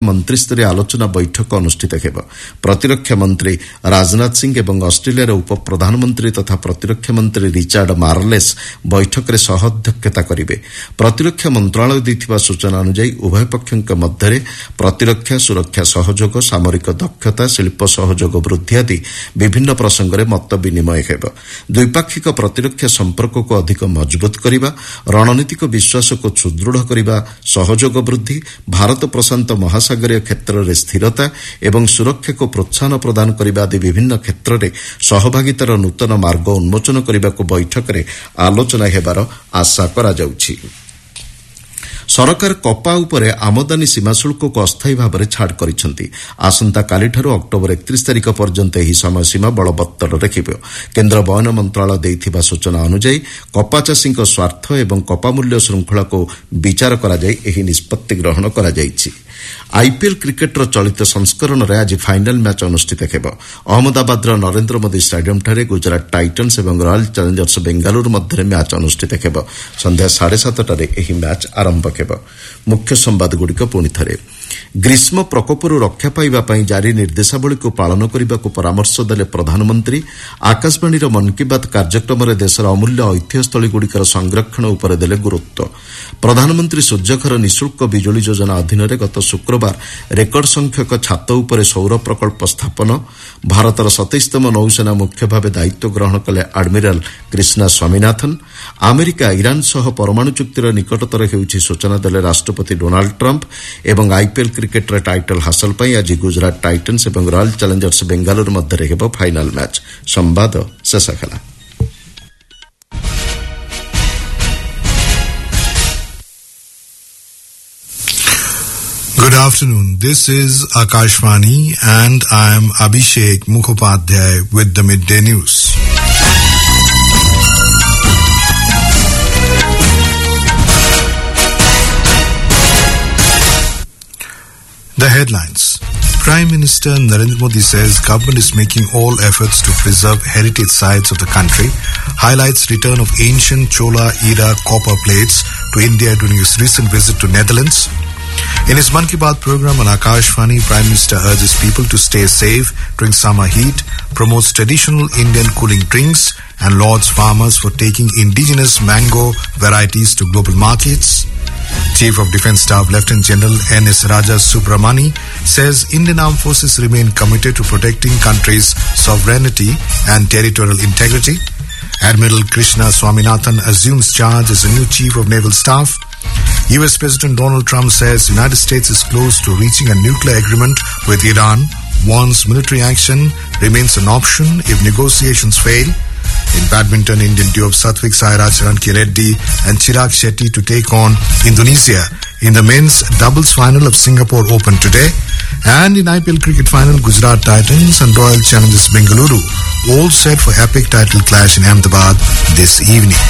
ମନ୍ତ୍ରୀସ୍ତରୀୟ ଆଲୋଚନା ବୈଠକ ଅନୁଷ୍ଠିତ ହେବ। ପ୍ରତିରକ୍ଷା ମନ୍ତ୍ରୀ ରାଜନାଥ ସିଂ ଏବଂ ଅଷ୍ଟ୍ରେଲିଆର ଉପପ୍ରଧାନମନ୍ତ୍ରୀ ତଥା ପ୍ରତିରକ୍ଷା ମନ୍ତ୍ରୀ ରିଚାର୍ଡ ମାର୍ଲେସ୍ ବୈଠକରେ ସହ ଅଧ୍ୟକ୍ଷତା କରିବେ। ପ୍ରତିରକ୍ଷା ମନ୍ତ୍ରଣାଳୟ ଦେଇଥିବା ସୂଚନା ଅନୁଯାୟୀ ଉଭୟ ପକ୍ଷଙ୍କ ମଧ୍ୟରେ ପ୍ରତିରକ୍ଷା ସୁରକ୍ଷା ସହଯୋଗ, ସାମରିକ ଦକ୍ଷତା, ଶିଳ୍ପ ସହଯୋଗ ବୃଦ୍ଧି ଆଦି ବିଭିନ୍ନ ପ୍ରସଙ୍ଗରେ ମତ ବିନିମୟ ହେବ। ଦ୍ୱିପାକ୍ଷିକ ପ୍ରତିରକ୍ଷା ସମ୍ପର୍କକୁ ଅଧିକ ମଜବୁତ କରିବା, ରଣନୀତିକ ବିଶ୍ୱାସକୁ ସୁଦୃଢ଼ କରିବା, ସହଯୋଗ ବୃଦ୍ଧି, ଭାରତ ପ୍ରଶାନ୍ତ ମହାସାଗରୀୟ କ୍ଷେତ୍ରରେ ସ୍ଥିରତା ଏବଂ ସୁରକ୍ଷାକୁ ପ୍ରୋତ୍ସାହନ ପ୍ରଦାନ କରିବା ଆଦି ବିଭିନ୍ନ କ୍ଷେତ୍ରରେ ସହଭାଗିତାର ନୂତନ ମାର୍ଗ ଉନ୍ମୋଚନ କରିବାକୁ ବୈଠକରେ ଆଲୋଚନା ହେବାର ଆଶା କରାଯାଉଛି। ସରକାର କପା ଉପରେ ଆମଦାନୀ ସୀମା ଶୁଳ୍କକୁ ଅସ୍ଥାୟୀ ଭାବରେ ଛାଡ଼ କରିଛନ୍ତି। ଆସନ୍ତାକାଲିଠାରୁ ଅକ୍ଟୋବର 31 ତାରିଖ ପର୍ଯ୍ୟନ୍ତ ଏହି ସମୟସୀମା ବଳବତ୍ତର ରଖିବ। କେନ୍ଦ୍ର ବୟନ ମନ୍ତ୍ରଣାଳୟ ଦେଇଥିବା ସୂଚନା ଅନୁଯାୟୀ କପା ଚାଷୀଙ୍କ ସ୍ୱାର୍ଥ ଏବଂ କପା ମୂଲ୍ୟ ଶୃଙ୍ଖଳାକୁ ବିଚାର କରାଯାଇ ଏହି ନିଷ୍ପତ୍ତି ଗ୍ରହଣ କରାଯାଇଛି। ଆଇପିଏଲ୍ କ୍ରିକେଟ୍ର ଚଳିତ ସଂସ୍କରଣରେ ଆଜି ଫାଇନାଲ୍ ମ୍ୟାଚ୍ ଅନୁଷ୍ଠିତ ହେବ। ଅହମ୍ମଦାବାଦର ନରେନ୍ଦ୍ର ମୋଦି ଷ୍ଟାଡିୟମ୍ଠାରେ ଗୁଜରାଟ ଟାଇଟନ୍ସ ଏବଂ ରୟାଲ୍ ଚ୍ୟାଲେଞ୍ଜର୍ସ ବେଙ୍ଗାଲୁରୁ ମଧ୍ୟରେ ମ୍ୟାଚ୍ ଅନୁଷ୍ଠିତ ହେବ। ସନ୍ଧ୍ୟା 7:30ଟାରେ ଏହି ମ୍ୟାଚ୍ ଆରମ୍ଭ ହେବ। ମୁଖ୍ୟ ସମ୍ବାଦଗୁଡ଼ିକ ପୁଣିଥରେ। ଗ୍ରୀଷ୍ମ ପ୍ରକୋପରୁ ରକ୍ଷା ପାଇବା ପାଇଁ ଜାରି ନିର୍ଦ୍ଦେଶାବଳୀକୁ ପାଳନ କରିବାକୁ ପରାମର୍ଶ ଦେଲେ ପ୍ରଧାନମନ୍ତ୍ରୀ। ଆକାଶବାଣୀର ମନ୍ କି ବାତ୍ କାର୍ଯ୍ୟକ୍ରମରେ ଦେଶର ଅମୂଲ୍ୟ ଐତିହ୍ୟସ୍ଥଳୀଗୁଡ଼ିକର ସଂରକ୍ଷଣ ଉପରେ ଦେଲେ ଗୁରୁତ୍ୱ। ପ୍ରଧାନମନ୍ତ୍ରୀ ସୂର୍ଯ୍ୟଘର ନିଃଶୁଳ୍କ ବିଜୁଳି ଯୋଜନା ଅଧୀନରେ ଗତ ଶୁକ୍ରବାର ରେକର୍ଡ ସଂଖ୍ୟକ ଛାତ ଉପରେ ସୌର ପ୍ରକଳ୍ପ ସ୍ଥାପନ। ଭାରତର 27ତମ ନୌସେନା ମୁଖ୍ୟ ଭାବେ ଦାୟିତ୍ୱ ଗ୍ରହଣ କଲେ admiral Krishna Swaminathan. America Iran ସହ ପରମାଣୁ ଚୁକ୍ତିର ନିକଟତର ହେଉଛି ସୂଚନା ଦେଲେ ରାଷ୍ଟ୍ରପତି ଡୋନାଲ୍ଡ ଟ୍ରମ୍ପ। ଏବଂ ଆଇପିଏଲ୍ କ୍ରିକେଟ୍ରେ ଟାଇଟଲ୍ ହାସଲ ପାଇଁ ଆଜି ଗୁଜରାଟ ଟାଇଟନ୍ସ ଏବଂ ରୟାଲ୍ ଚ୍ୟାଲେଞ୍ଜର୍ସ ବେଙ୍ଗାଲୁରୁ ମଧ୍ୟରେ ହେବ ଫାଇନାଲ୍ ମ୍ୟାଚ୍। ସମ୍ବାଦ ଶେଷ ହେଲା। Good afternoon. This is Akashvani and I am Abhishek Mukhopadhyay with the Midday News. The headlines. Prime Minister Narendra Modi says government is making all efforts to preserve heritage sites of the country, highlights return of ancient Chola-era copper plates to India during his recent visit to Netherlands. In his Mann Ki Baat program on Akashvani, Prime Minister urges people to stay safe during summer heat, promotes traditional Indian cooling drinks and lauds farmers for taking indigenous mango varieties to global markets. Chief of Defence Staff Lieutenant General N.S. Raja Subramani says Indian Armed Forces remain committed to protecting country's sovereignty and territorial integrity. Admiral Krishna Swaminathan assumes charge as the new Chief of Naval Staff. U.S. President Donald Trump says the United States is close to reaching a nuclear agreement with Iran, warns military action remains an option if negotiations fail. In badminton, Indian duo of Satvik Sairaj Ranki Reddy and Chirag Shetty to take on Indonesia in the men's doubles final of Singapore Open today. And in IPL cricket final, Gujarat Titans and Royal Challengers Bengaluru all set for epic title clash in Ahmedabad this evening.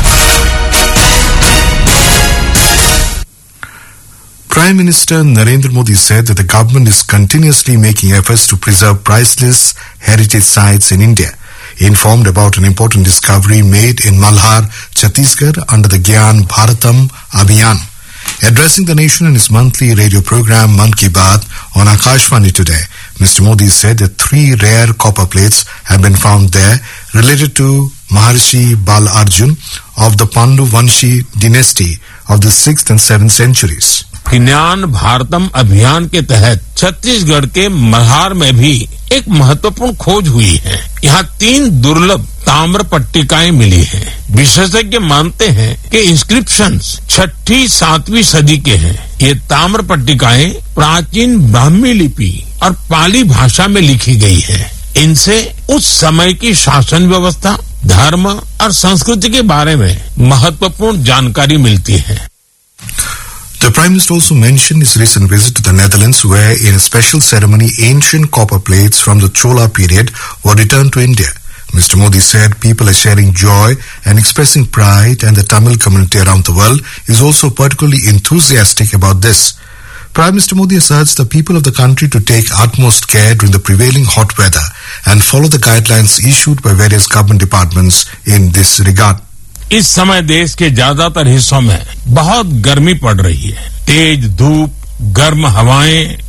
Prime Minister Narendra Modi said that the government is continuously making efforts to preserve priceless heritage sites in India. He informed about an important discovery made in Malhar, Chhattisgarh under the Gyan Bharatam Abhiyan. Addressing the nation in his monthly radio program Mann Ki Baat on Akashvani today, Mr. Modi said that 3 rare copper plates have been found there related to Maharshi Bal Arjun of the Pandu Vanshi dynasty of the 6th and 7th centuries. ज्ञान भारतम अभियान के तहत छत्तीसगढ़ के मल्हार में भी एक महत्वपूर्ण खोज हुई है। यहाँ 3 दुर्लभ ताम्र पट्टिकाएं मिली हैं। विशेषज्ञ मानते हैं कि इंस्क्रिप्शंस 6ठी-7वीं सदी के हैं। ये ताम्र पट्टिकाएं प्राचीन ब्राह्मी लिपि और पाली भाषा में लिखी गई है। इनसे उस समय की शासन व्यवस्था, धर्म और संस्कृति के बारे में महत्वपूर्ण जानकारी मिलती है। The Prime Minister also mentioned his recent visit to the Netherlands, where in a special ceremony ancient copper plates from the Chola period were returned to India. Mr. Modi said people are sharing joy and expressing pride, and the Tamil community around the world is also particularly enthusiastic about this. Prime Minister Modi has urged the people of the country to take utmost care during the prevailing hot weather and follow the guidelines issued by various government departments in this regard. इस समय देश के ज्यादातर हिस्सों में बहुत गर्मी पड़ रही है। तेज धूप, गर्म हवाएं